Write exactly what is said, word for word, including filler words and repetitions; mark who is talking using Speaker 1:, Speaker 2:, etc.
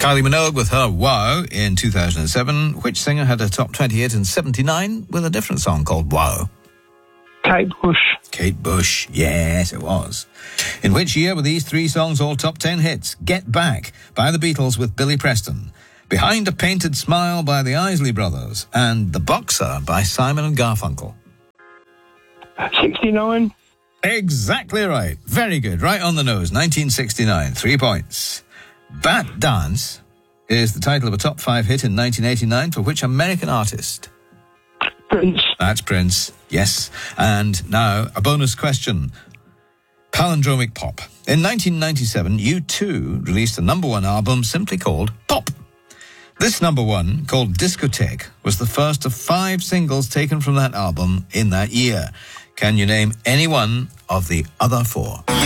Speaker 1: Kylie Minogue with her Wow in two thousand seven. Which singer had a top twenty hit in seventy-nine with a different song called Wow?
Speaker 2: Kate Bush.
Speaker 1: Kate Bush, yes, it was. In which year were these three songs all top ten hits? Get Back by the Beatles with Billy Preston, Behind a Painted Smile by the Isley Brothers, and The Boxer by Simon and Garfunkel.
Speaker 2: sixty-nine.
Speaker 1: Exactly right. Very good. Right on the nose. nineteen sixty-nine. Three points. Bat Dance is the title of a top five hit in nineteen eighty-nine for which American artist?
Speaker 2: Prince.
Speaker 1: That's Prince, yes. And now, a bonus question. Palindromic pop. In nineteen ninety-seven, U two released a number one album simply called Pop. This number one, called Discotheque, was the first of five singles taken from that album in that year. Can you name any one of the other four?